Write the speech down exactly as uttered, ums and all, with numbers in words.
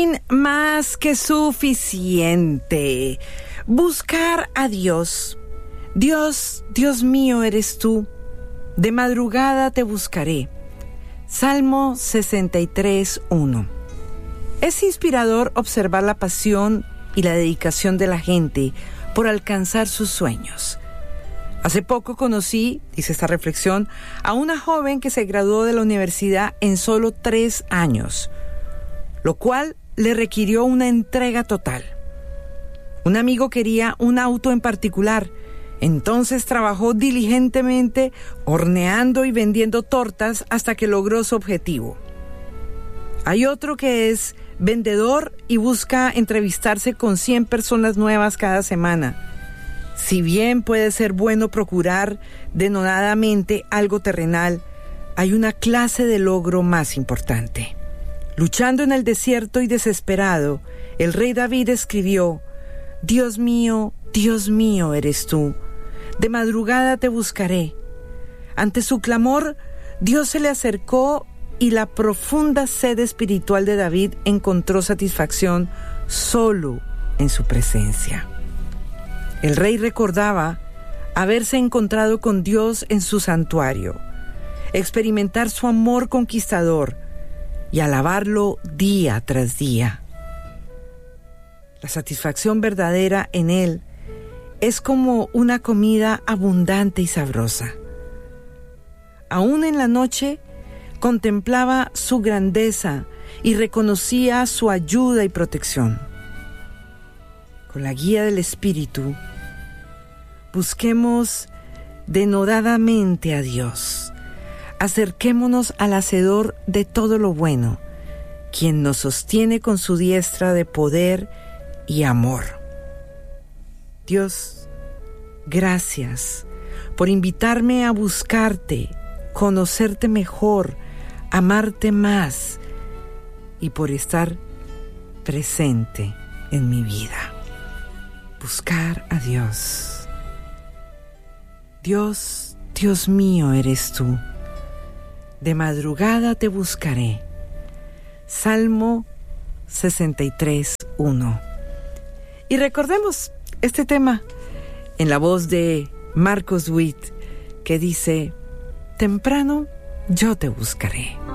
Más que suficiente. Buscar a Dios. Dios, Dios mío eres tú. De madrugada te buscaré. Salmo sesenta y tres, uno. Es inspirador observar la pasión y la dedicación de la gente por alcanzar sus sueños. Hace poco conocí, dice esta reflexión, a una joven que se graduó de la universidad en solo tres años, lo cual le requirió una entrega total. Un amigo quería un auto en particular, entonces trabajó diligentemente horneando y vendiendo tortas hasta que logró su objetivo. Hay otro que es vendedor y busca entrevistarse con cien personas nuevas cada semana. Si bien puede ser bueno procurar denodadamente algo terrenal, hay una clase de logro más importante. Luchando en el desierto y desesperado, el rey David escribió: Dios mío, Dios mío eres tú. De madrugada te buscaré. Ante su clamor, Dios se le acercó y la profunda sed espiritual de David encontró satisfacción solo en su presencia. El rey recordaba haberse encontrado con Dios en su santuario, experimentar su amor conquistador y alabarlo día tras día. La satisfacción verdadera en él es como una comida abundante y sabrosa. Aún en la noche contemplaba su grandeza y reconocía su ayuda y protección. Con la guía del Espíritu, busquemos denodadamente a Dios. Acerquémonos al Hacedor de todo lo bueno, quien nos sostiene con su diestra de poder y amor. Dios, gracias por invitarme a buscarte, conocerte mejor, amarte más y por estar presente en mi vida. Buscar a Dios. Dios, Dios mío eres tú. De madrugada te buscaré. Salmo sesenta y tres, uno. Y recordemos este tema en la voz de Marcos Witt, que dice: temprano yo te buscaré.